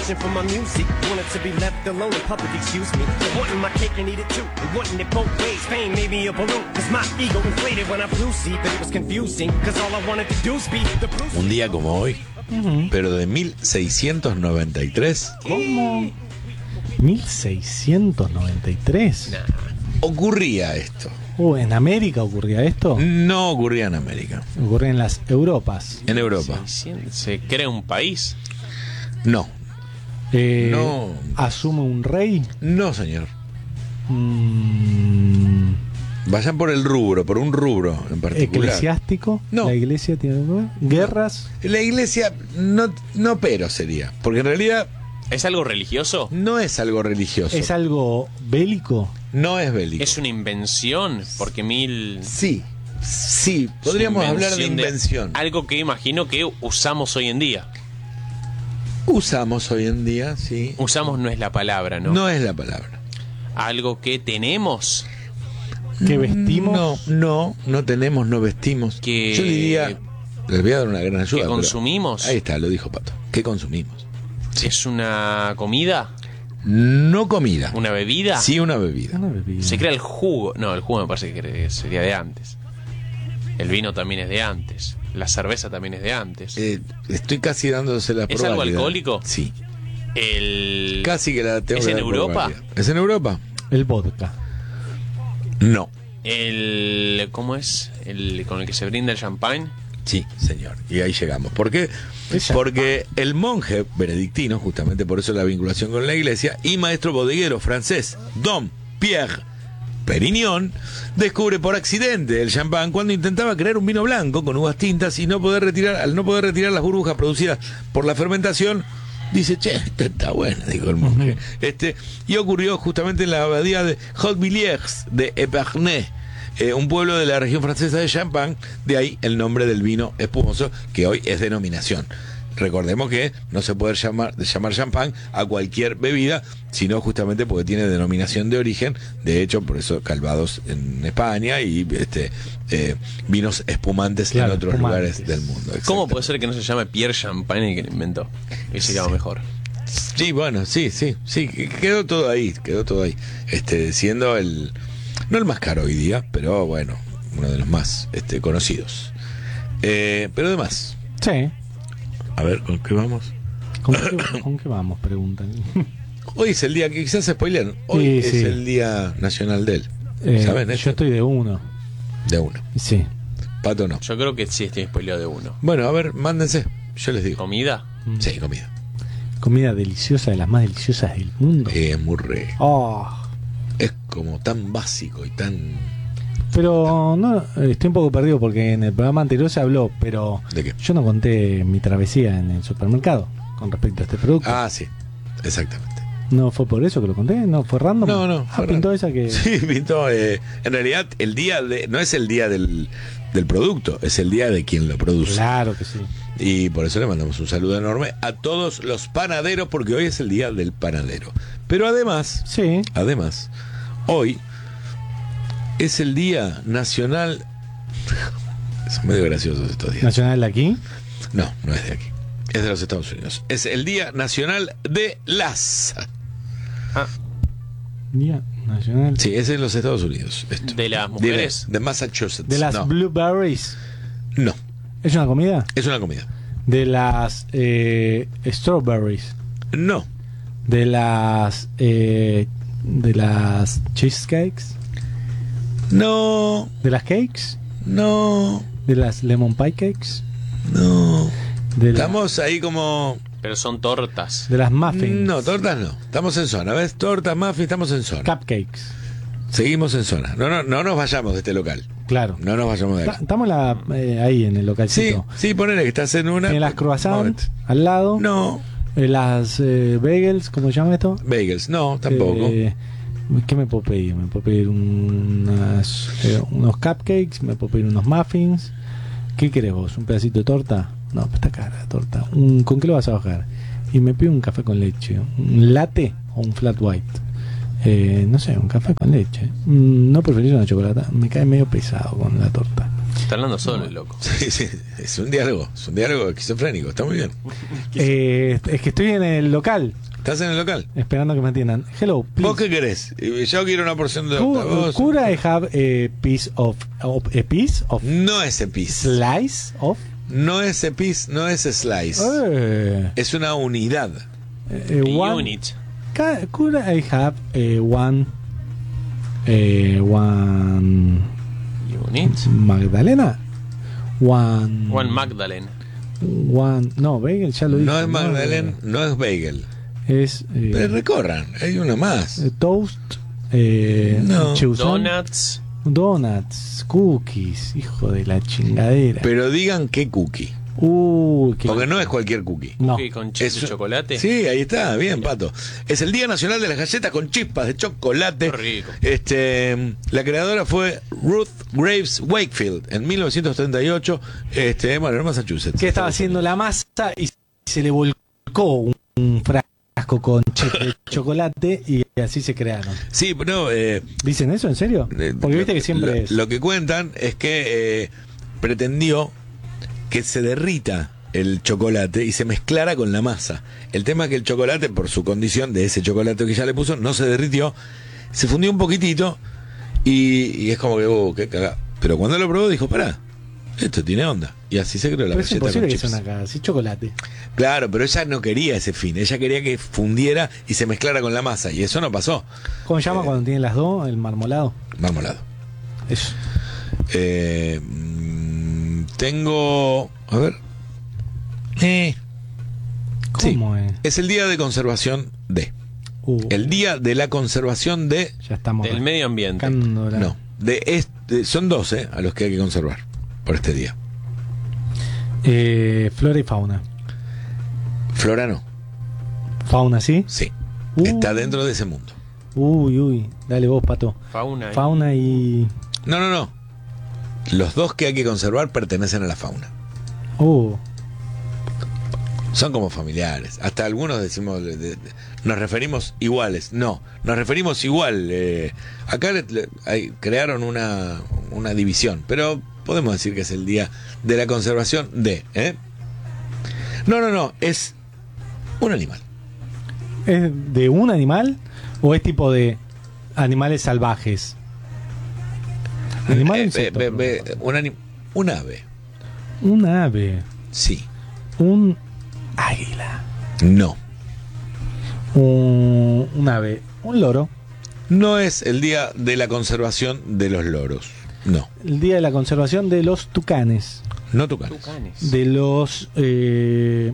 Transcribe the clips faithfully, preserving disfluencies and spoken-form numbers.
passion for my music. Wanted to be left alone in public, excuse me. Wanting my cake and eat it too. Wanting it both ways. Fame made me a balloon. Cause my ego inflated when I flew. See, but it was confusing. Cause all I wanted to do was be the Bruce. Un día como hoy, uh-huh. pero de mil seiscientos noventa y tres. ¿Cómo? ¿mil seiscientos noventa y tres? Nah. Ocurría esto. Uh, ¿En América ocurría esto? No ocurría en América. Ocurría en las Europas. En Europa. ¿Se, se crea un país? No. Eh, no. ¿Asume un rey? No, señor. Mm. Vayan por el rubro, por un rubro en particular. ¿Eclesiástico? No. ¿La iglesia tiene guerras? La iglesia no, no pero sería. Porque en realidad... ¿Es algo religioso? No es algo religioso. ¿Es algo bélico? No es bélico. ¿Es una invención? Porque mil... Sí, sí, podríamos hablar de invención. De algo que imagino que usamos hoy en día. Usamos hoy en día, sí. Usamos no es la palabra, ¿no? No es la palabra. Algo que tenemos. ¿Que vestimos? No, no, no tenemos, no vestimos. Que... Yo diría, les voy a dar una gran ayuda. ¿Que consumimos? Ahí está, lo dijo Pato. ¿Qué consumimos? Sí. ¿Es una comida? No comida. ¿Una bebida? Sí, una bebida. Una bebida. Se crea el jugo. No, el jugo me parece que sería de antes. El vino también es de antes. La cerveza también es de antes. Eh, estoy casi dándose la prueba. ¿Es algo alcohólico? Sí. El... Casi que la tengo. ¿Es que en Europa? ¿Es en Europa? El vodka. No. El... ¿Cómo es? El con el que se brinda el champán. Sí, señor. Y ahí llegamos. ¿Por qué? Porque el monje benedictino, justamente por eso la vinculación con la iglesia, y maestro bodeguero francés, Dom Pierre Perignon, descubre por accidente el champán cuando intentaba crear un vino blanco con uvas tintas y no poder retirar, al no poder retirar las burbujas producidas por la fermentación, dice, che, esta está buena, dijo el monje. Este, y ocurrió justamente en la abadía de Hautvilliers de Epernay, eh, un pueblo de la región francesa de Champagne, de ahí el nombre del vino espumoso, que hoy es denominación. Recordemos que no se puede llamar, llamar champán a cualquier bebida, sino justamente porque tiene denominación de origen. De hecho, por eso Calvados en España y este eh, vinos espumantes claro, en otros espumantes. lugares del mundo. ¿Cómo puede ser que no se llame Pierre Champagne y que lo inventó? Y sería sí. mejor. Sí, bueno, sí, sí, sí, quedó todo ahí, quedó todo ahí. Este, siendo el, no el más caro hoy día, pero bueno, uno de los más este, conocidos. Eh, pero además. Sí. A ver, ¿con qué vamos? ¿Con qué, ¿con qué vamos? Preguntan. Hoy es el día, que quizás se spoilean. Hoy sí, es sí. el día nacional de él. Eh, ¿Saben? Yo estoy de uno. De uno. Sí. Pato no. Yo creo que sí estoy spoileado de uno. Bueno, a ver, mándense. Yo les digo. ¿Comida? Mm. Sí, comida. Comida deliciosa, de las más deliciosas del mundo. Eh, es muy re. Oh. Es como tan básico y tan... Pero no, estoy un poco perdido porque en el programa anterior se habló, pero ¿de qué? Yo no conté mi travesía en el supermercado con respecto a este producto. Ah, sí, exactamente. ¿No fue por eso que lo conté? ¿No fue random? No, no. Ah, pintó esa que... Sí, pintó. Eh, en realidad, el día de, no es el día del, del producto, es el día de quien lo produce. Claro que sí. Y por eso le mandamos un saludo enorme a todos los panaderos, porque hoy es el día del panadero. Pero además, sí. además, hoy es el día nacional. Es medio gracioso estos días. ¿Nacional de aquí? No, no es de aquí. Es de los Estados Unidos. Es el día nacional de las. Ah. Día nacional. Sí, es en los Estados Unidos. Esto. ¿De las mujeres? De, de Massachusetts. ¿De las no. blueberries? No. ¿Es una comida? Es una comida. ¿De las eh, strawberries? No. ¿De las eh, de las cheesecakes? No. ¿De las cakes? No. ¿De las lemon pie cakes? No. De la... Estamos ahí como... Pero son tortas. ¿De las muffins? No, tortas no. Estamos en zona. ¿Ves? Tortas, muffins, estamos en zona. Cupcakes. Seguimos en zona. No, no, no nos vayamos de este local. Claro. No nos vayamos de acá. Estamos la, eh, ahí en el localcito. Sí, sí, ponele que estás en una... En las croissants, al lado. No. En las eh, bagels, ¿cómo se llama esto? Bagels, no, tampoco. Eh, ¿Qué me puedo pedir? Me puedo pedir unas, eh, unos cupcakes, me puedo pedir unos muffins. ¿Qué querés vos? ¿Un pedacito de torta? No, pues está cara la torta. Un, ¿Con qué lo vas a bajar? Y me pido un café con leche. ¿Un latte o un flat white? Eh, no sé, un café con leche. Mm, no preferís una chocolata. Me cae medio pesado con la torta. Está hablando solo el loco. Sí, sí, es un diálogo, es un diálogo esquizofrénico, está muy bien. Eh, es que estoy en el local, ¿Estás en el local? esperando que me atiendan. Hello, ¿Vos please. qué querés? Eh, Yo quiero una porción de Cu- torta. ¿Vos? Could I have a piece of, of a piece of No es epis. slice of? No es epis, no es slice. Eh, Es una unidad. eh, one- Unit. ca- Could I have eh, one eh, one Unit. Magdalena? One Juan Magdalene. one no, bagel ya lo dije. No es Magdalene, no es bagel. Es eh, Pero recorran, hay uno más. eh, toast, eh, No. chusón, Donuts. donuts, cookies, hijo de la chingadera. Pero digan qué cookie. Uy, qué Porque no es cualquier cookie. no. Cookie con chips Es- de chocolate. Sí, ahí está, bien, Pato. Es el Día Nacional de las Galletas con chispas de chocolate. Qué rico. Este, la creadora fue Ruth Graves Wakefield en mil novecientos treinta y ocho, este, bueno, en Massachusetts. que estaba haciendo la masa y se le volcó un, un frasco con chips de chocolate y así se crearon. Sí, pero eh, ¿Dicen eso en serio? eh, Porque viste que lo- siempre lo, es. lo que cuentan es que eh, pretendió que se derrita el chocolate y se mezclara con la masa. El tema es que el chocolate, por su condición de ese chocolate que ya le puso, no se derritió, se fundió un poquitito y, y es como que, oh, qué cagada. Pero cuando lo probó dijo, pará, esto tiene onda. Y así se creó la Pero es galleta con imposible que chips. sea una cagada, sí chocolate. Claro, pero ella no quería ese fin, ella quería que fundiera y se mezclara con la masa, y eso no pasó. ¿Cómo se llama Eh. cuando tiene las dos? El marmolado. Marmolado. Eso. Eh, mm, tengo... A ver. Eh, ¿Cómo sí, es? es el día de conservación de. Uh, El día de la conservación de... ya estamos Del medio ambiente. rascándola. No, de este, son doce a los que hay que conservar por este día. Eh, flora y fauna. Flora no, Fauna, ¿sí? sí. Uh. Está dentro de ese mundo. Uy, uy. Dale vos, Pato. Fauna. y- Fauna y... No, no, no. Los dos que hay que conservar pertenecen a la fauna. Uh, Son como familiares. Hasta algunos decimos, de- de- nos referimos iguales. No, nos referimos igual. eh, acá le- le- hay- crearon una, una división, pero podemos decir que es el día de la conservación de. ¿eh? No, no, no, es un animal. ¿es de un animal o es tipo de animales salvajes? Animal o Eh, insecto, eh, eh, eh, un, ani- un ave, un ave, sí. un águila, No, un, un ave, un loro. no es el día de la conservación de los loros. No, El día de la conservación de los tucanes, no tucanes. Tucanes. de los eh,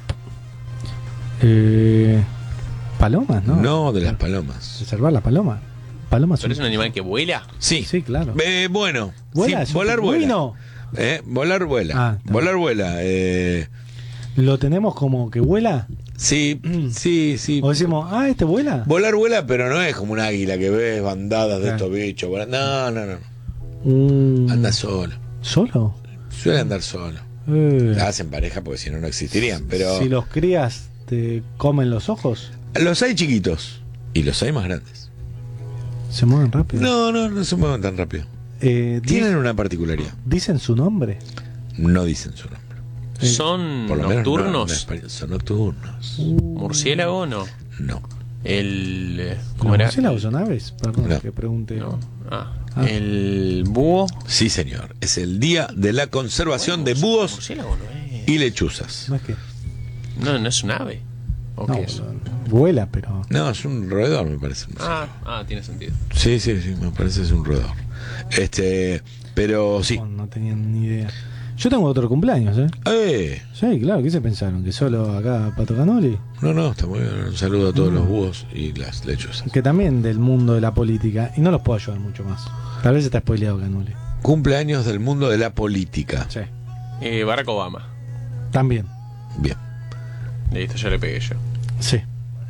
eh, palomas, ¿no? No, de las palomas. Preservar la paloma. Palomas. ¿Pero es un animal que vuela? Sí, Sí, claro. Eh, bueno, ¿Vuela? sí, ¿Es un volar vuela. pingüino? Eh, volar vuela. Ah, está volar vuela. Eh, ¿Lo tenemos como que vuela? sí, Mm. sí, sí. O decimos, ah, este vuela. Volar vuela, pero no es como un águila que ves bandadas de Claro. estos bichos. vola- No, no, no. Un- Anda solo. ¿Solo? Suele andar solo. Eh, La hacen pareja porque si no, no existirían. Pero Si los crías, ¿te comen los ojos? los hay chiquitos y los hay más grandes. ¿Se mueven rápido? No, no, no se mueven tan rápido. Eh, di- Tienen una particularidad. ¿Dicen su nombre? No dicen su nombre. Eh, ¿Son Por lo menos no, nocturnos? no es pari- son nocturnos. ¿Murciélago o no? No. El. eh, ¿Cómo ¿Los era? murciélagos son aves? Perdón No. que pregunte. No. Ah, Ah. El búho. Sí, señor. Es el día de la conservación de búhos Murciélago no es. y lechuzas. No es que... No, no es un ave. ¿O No, qué es? boludo, vuela, pero... No, es un roedor, me parece. Ah, ah, tiene sentido. Sí, sí, sí, me parece que es un roedor. Este, pero sí. No, no tenían ni idea. Yo tengo otro cumpleaños, ¿eh? Eh, Sí, claro, ¿qué se pensaron? ¿Que solo acá Pato Canoli? no, no, está muy bien. Un saludo a todos los búhos y las lechuzas. Que también del mundo de la política. Y no los puedo ayudar mucho más. Tal vez está spoileado Canoli. Cumpleaños del mundo de la política. Sí. Eh, Barack Obama. También. Bien. Listo, ya le pegué yo. Sí.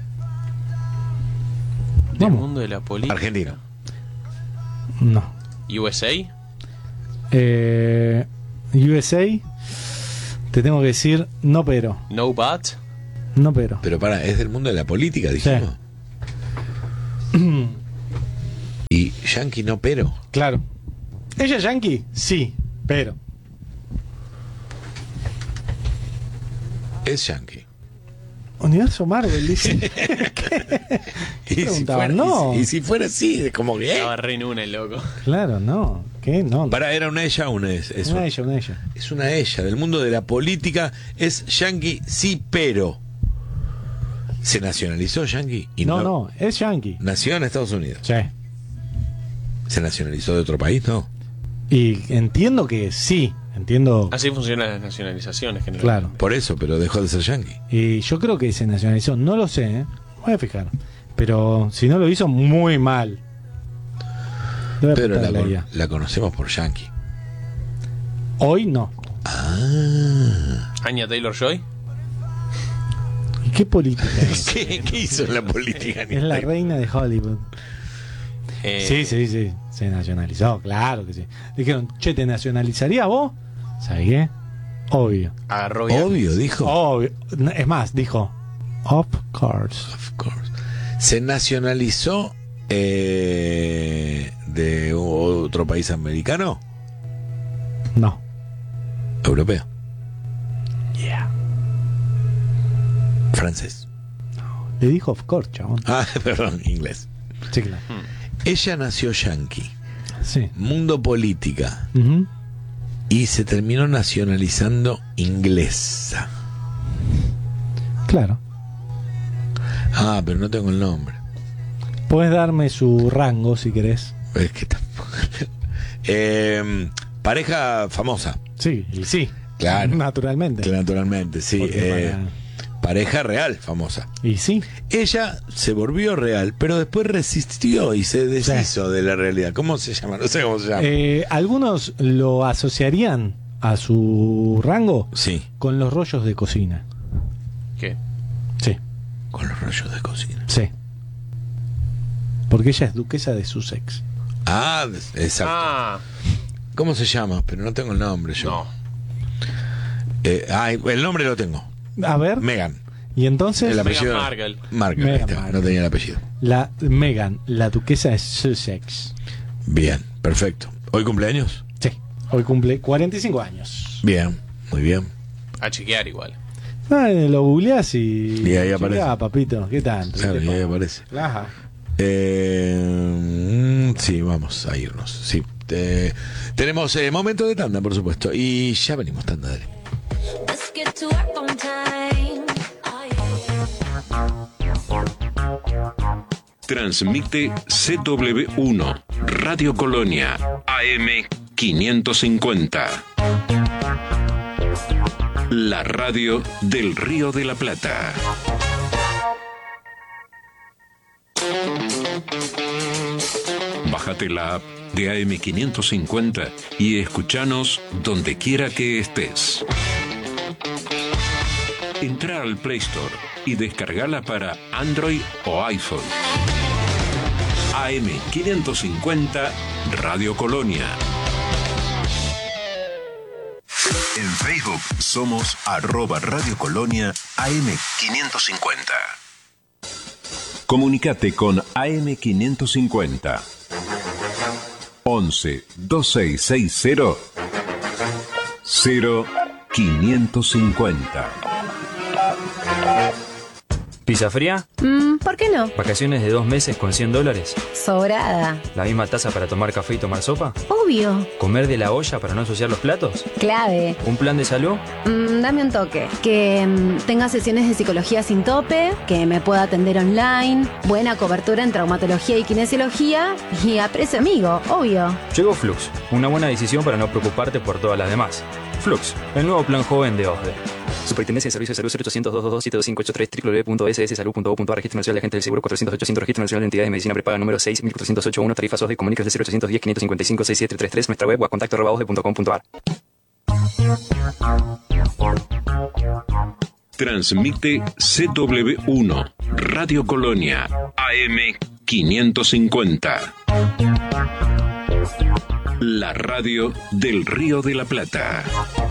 Del Vamos. mundo de la política. Argentino. No. U S A. Eh, U S A. Te tengo que decir, no pero. No but. No pero. Pero para, es del mundo de la política, dijimos. Y Yankee no pero. Claro. ¿Ella es yankee? Sí. Pero Es yankee. Universo Marvel, dice. Y si, Preguntaba, fuera, no. y, si, y si fuera así, es como que... ¿eh? Estaba re en una el loco. Claro, no. ¿Qué? No. Para, ¿era una ella o una es? Es Una un- ella, una ella. Es una ella, del mundo de la política. Es yankee, sí, pero... ¿Se nacionalizó yankee? Y No, no, es yankee. Nació en Estados Unidos. Sí. ¿Se nacionalizó de otro país? No. Y entiendo que sí. Entiendo. Así funcionan las nacionalizaciones generalmente. Claro. Por eso, pero dejó de ser yankee. Y yo creo que se nacionalizó. No lo sé, ¿eh? Voy a fijar. Pero si no lo hizo, muy mal. Debe Pero la, apuntarle con- a ella. la conocemos por yankee. Hoy no. Ah. Anya Taylor-Joy. ¿Y qué política es? ¿Qué, qué hizo en la política? Es la reina de Hollywood. Eh, Sí, sí, sí. Se nacionalizó, claro que sí. Dijeron, che, ¿te nacionalizaría vos? ¿Sabes qué? Obvio. Agarró bien. Obvio, dijo. Obvio. Es más, dijo, of course. Of course. Se nacionalizó eh, de otro país americano, No. europeo, Yeah. francés. Le dijo of course, chabón. Ah, perdón, inglés. Sí, claro. Ella nació yankee, Sí. mundo política, Ujú. y se terminó nacionalizando inglesa. Claro. Ah, pero no tengo el nombre. Puedes darme su rango si querés. Es que tampoco. Eh, pareja famosa. Sí, y sí. Claro. Naturalmente. Que naturalmente, sí. Porque eh, Pareja real famosa. para- Y sí. Ella se volvió real, pero después resistió y se deshizo de la realidad. ¿Cómo se llama? No sé cómo se llama. Eh, algunos lo asociarían a su rango Sí, con los rollos de cocina. ¿Qué? Sí, con los rollos de cocina. sí. Porque ella es duquesa de Sussex. Ah, exacto. Ah, ¿Cómo se llama? Pero no tengo el nombre yo. no. Eh, ah, el nombre lo tengo. A ver. Megan. Y entonces, El apellido. Meghan Markle. Markle, Meghan ahí está, Markle. no tenía el apellido. la Megan, la duquesa de Sussex. Bien, perfecto. ¿Hoy cumpleaños? Sí. Hoy cumple cuarenta y cinco años. Bien, muy bien. A chequear igual. Ah, lo googleás y. Y ahí aparece. Ah, papito, ¿qué tal? Claro, y ahí aparece. Ajá. Eh, mm, sí, vamos a irnos. Sí. Eh, tenemos eh, momento de tanda, por supuesto. Y ya venimos, tanda, dale. Let's get to work on time. Oh, yeah. Transmite C W uno, Radio Colonia, A M quinientos cincuenta. La radio del Río de la Plata. Bájate la app de A M quinientos cincuenta y escuchanos donde quiera que estés. Entra al Play Store y descargala para Android o iPhone. A M quinientos cincuenta Radio Colonia. En Facebook somos arroba Radio Colonia A M quinientos cincuenta. Comunicate con A M quinientos cincuenta. once veintiséis sesenta cero quinientos cincuenta. ¿Pizza fría? Mm, ¿por qué no? ¿Vacaciones de dos meses con cien dólares? Sobrada. ¿La misma taza para tomar café y tomar sopa? Obvio. ¿Comer de la olla para no ensuciar los platos? Clave. ¿Un plan de salud? Mm, dame un toque. Que mm, tenga sesiones de psicología sin tope, que me pueda atender online, buena cobertura en traumatología y kinesiología y a precio amigo, obvio. Llegó Flux, una buena decisión para no preocuparte por todas las demás. Flux, el nuevo plan joven de OSDE. Superintendencia de Servicios de Salud cero ochocientos, doscientos veintidós, siete dos cinco ocho tres, doble u doble u doble u punto s s salud punto gov punto a r. Registro Nacional de Agentes del Seguro cuatrocientos ochocientos, Registro Nacional de Entidades de Medicina Prepaga número seis mil cuatrocientos ochenta y uno, tarifas OSDE, comunicas de cero ochocientos diez, quinientos cincuenta y cinco, sesenta y siete treinta y tres, nuestra web o a contacto arroba osde punto com punto a r. Transmite C W uno, Radio Colonia, A M quinientos cincuenta. La radio del Río de la Plata.